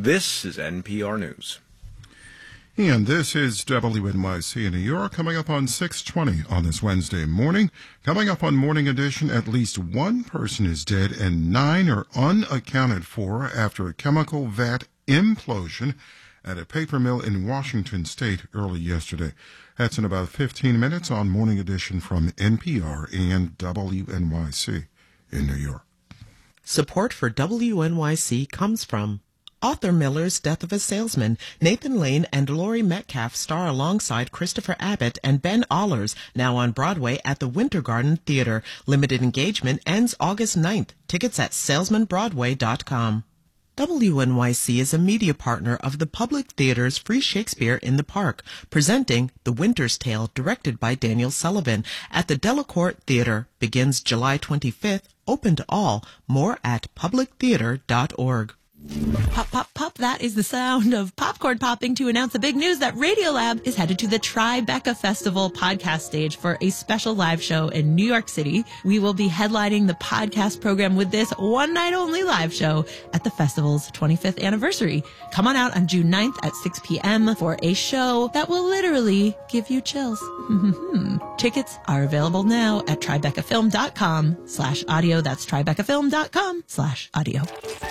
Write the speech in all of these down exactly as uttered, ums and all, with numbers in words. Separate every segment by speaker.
Speaker 1: This is N P R News.
Speaker 2: And this is W N Y C in New York, coming up on six twenty on this Wednesday morning. Coming up on Morning Edition, at least one person is dead and nine are unaccounted for after a chemical vat implosion at a paper mill in Washington State early yesterday. That's in about fifteen minutes on Morning Edition from N P R and W N Y C in New York.
Speaker 3: Support for W N Y C comes from Arthur Miller's Death of a Salesman. Nathan Lane and Laurie Metcalf star alongside Christopher Abbott and Ben Allers, now on Broadway at the Winter Garden Theater. Limited engagement ends August ninth. Tickets at salesman broadway dot com. W N Y C is a media partner of the Public Theater's Free Shakespeare in the Park, presenting The Winter's Tale, directed by Daniel Sullivan, at the Delacorte Theater. Begins July twenty-fifth, open to all. More at public theater dot org.
Speaker 4: Pop, pop, pop. That is the sound of popcorn popping to announce the big news that Radiolab is headed to the Tribeca Festival podcast stage for a special live show in New York City. We will be headlining the podcast program with this one night only live show at the festival's twenty-fifth anniversary. Come on out on June ninth at six p.m. for a show that will literally give you chills. Tickets are available now at tribeca film dot com slash audio. That's tribeca film dot com slash audio.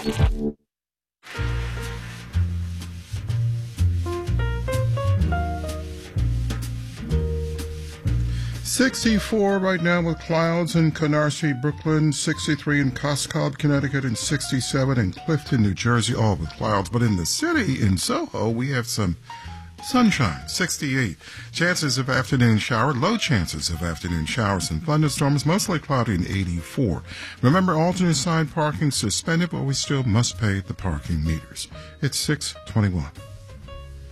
Speaker 2: sixty-four right now with clouds in Canarsie, Brooklyn, sixty-three in Coscob, Connecticut, and sixty-seven in Clifton, New Jersey, all with clouds. But in the city, in Soho, we have some sunshine, sixty-eight. Chances of afternoon shower, low chances of afternoon showers and thunderstorms, mostly cloudy in eighty-four. Remember, alternate side parking suspended, but we still must pay the parking meters. It's six twenty-one.